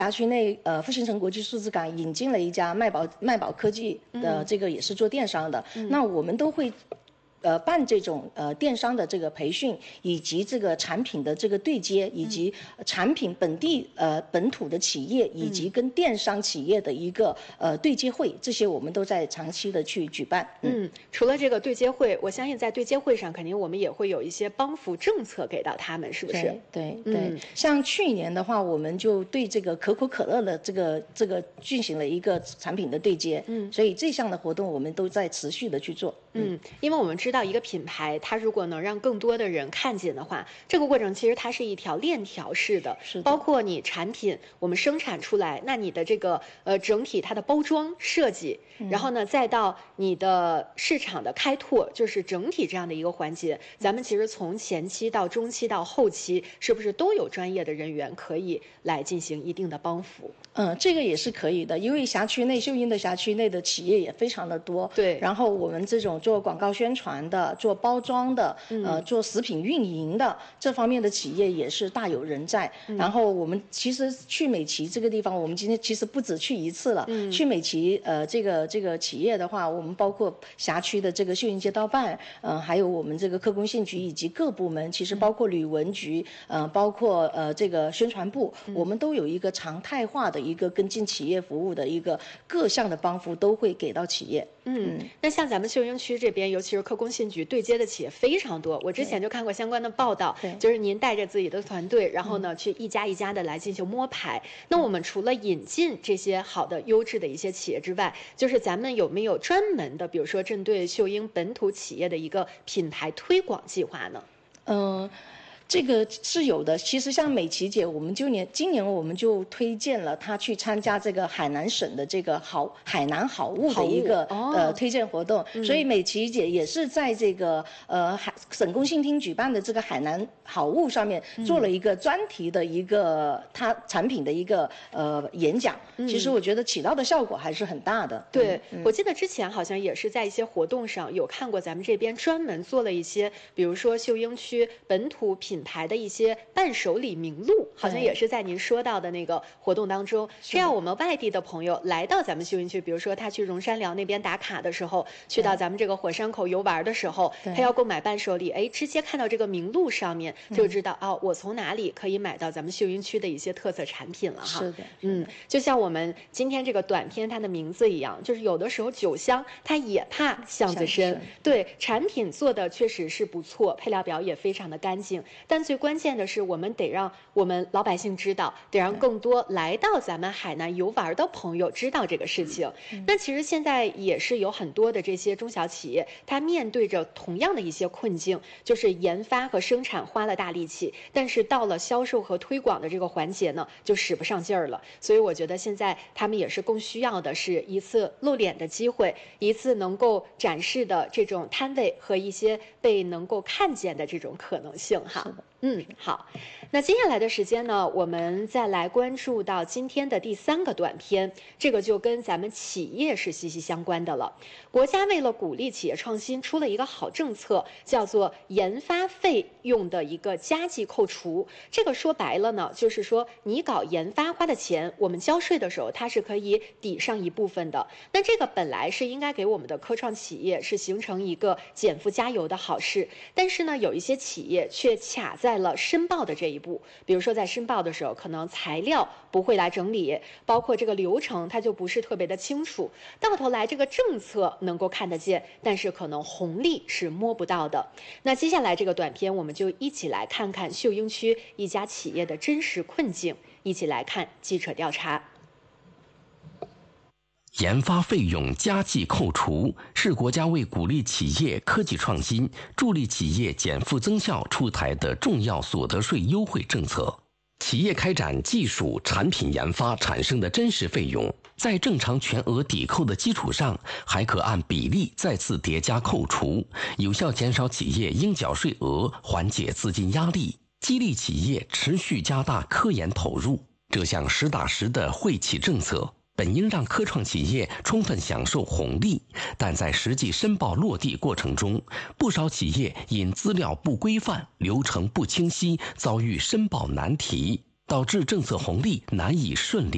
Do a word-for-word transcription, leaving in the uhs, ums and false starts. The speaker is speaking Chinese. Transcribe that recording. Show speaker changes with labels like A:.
A: 辖区内，呃，富新城国际数字港引进了一家麦宝麦宝科技的，这个也是做电商的。嗯、那我们都会。呃，办这种呃电商的这个培训，以及这个产品的这个对接，以及产品本地呃本土的企业，以及跟电商企业的一个呃对接会，这些我们都在长期的去举办。
B: 嗯，嗯除了这个对接会，我相信在对接会上，肯定我们也会有一些帮扶政策给到他们，是不是？
A: 对对对、嗯，像去年的话，我们就对这个可口可乐的这个这个进行了一个产品的对接，嗯，所以这项的活动我们都在持续的去做。
B: 嗯，因为我们知道一个品牌，它如果能让更多的人看见的话，这个过程其实它是一条链条式的，
A: 是的，
B: 包括你产品我们生产出来，那你的这个呃整体它的包装设计，嗯、然后呢再到你的市场的开拓，就是整体这样的一个环节，咱们其实从前期到中期到后期，是不是都有专业的人员可以来进行一定的帮扶？
A: 嗯，这个也是可以的，因为辖区内秀英的辖区内的企业也非常的多，
B: 对，
A: 然后我们这种做广告宣传的、做包装的、
B: 嗯、
A: 呃做食品运营的这方面的企业也是大有人在。嗯、然后我们其实去美琪这个地方，我们今天其实不止去一次了。嗯、去美琪呃这个这个企业的话，我们包括辖区的这个秀英街道办，嗯、呃，还有我们这个客工信局以及各部门，其实包括旅文局，呃，包括呃这个宣传部，嗯、我们都有一个常态化的一个跟进企业服务的一个各项的帮扶都会给到企业。
B: 嗯，那像咱们秀英区这边，尤其是客工信局对接的企业非常多。我之前就看过相关的报道，就是您带着自己的团队，然后呢、嗯、去一家一家的来进行摸排。那我们除了引进这些好的优质的一些企业之外，就是咱们有没有专门的，比如说针对秀英本土企业的一个品牌推广计划呢？
A: 嗯。这个是有的，其实像美琪姐，我们就年今年我们就推荐了她去参加这个海南省的这个好海南好物的一个、哦、呃推荐活动，嗯、所以美琪姐也是在这个呃海省工信厅举办的这个海南好物上面做了一个专题的一个她产品的一个呃演讲，嗯、其实我觉得起到的效果还是很大的。
B: 对，嗯、我记得之前好像也是在一些活动上有看过，咱们这边专门做了一些，比如说秀英区本土品牌的一些伴手礼名录，好像也是在您说到的那个活动当中。这样我们外地的朋友来到咱们秀英区，比如说他去荣山寮那边打卡的时候，去到咱们这个火山口游玩的时候，他要购买伴手礼，哎，直接看到这个名录上面就知道、嗯、哦，我从哪里可以买到咱们秀英区的一些特色产品了哈。
A: 是的，
B: 嗯，就像我们今天这个短片它的名字一样，就是有的时候酒香它也怕巷子深。对，产品做的确实是不错，配料表也非常的干净，但最关键的是我们得让我们老百姓知道，得让更多来到咱们海南游玩的朋友知道这个事情。嗯、那其实现在也是有很多的这些中小企业，它面对着同样的一些困境，就是研发和生产花了大力气，但是到了销售和推广的这个环节呢，就使不上劲儿了。所以我觉得现在他们也是更需要的是一次露脸的机会，一次能够展示的这种摊位和一些被能够看见的这种可能性哈。嗯，好，那接下来的时间呢，我们再来关注到今天的第三个短片，这个就跟咱们企业是息息相关的了。国家为了鼓励企业创新，出了一个好政策，叫做研发费用的一个加计扣除。这个说白了呢，就是说你搞研发花的钱，我们交税的时候，它是可以抵上一部分的。那这个本来是应该给我们的科创企业是形成一个减负加油的好事，但是呢，有一些企业却卡在在了申报的这一步，比如说在申报的时候，可能材料不会来整理，包括这个流程它就不是特别的清楚，到头来这个政策能够看得见，但是可能红利是摸不到的。那接下来这个短片，我们就一起来看看秀英区一家企业的真实困境，一起来看记者调查。
C: 研发费用加计扣除是国家为鼓励企业科技创新、助力企业减负增效出台的重要所得税优惠政策。企业开展技术产品研发产生的真实费用，在正常全额抵扣的基础上，还可按比例再次叠加扣除，有效减少企业应缴税额，缓解资金压力，激励企业持续加大科研投入。这项实打实的惠企政策本应让科创企业充分享受红利，但在实际申报落地过程中，不少企业因资料不规范、流程不清晰，遭遇申报难题，导致政策红利难以顺利